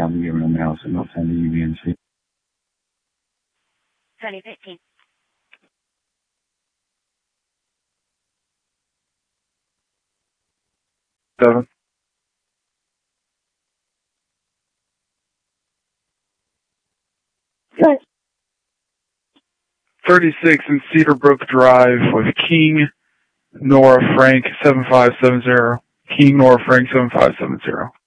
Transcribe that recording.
Cali around the house and not sending you VNC. 2015. Seven. 36 in Cedar Brook Drive with King Nora Frank 7570. King Nora Frank 7570.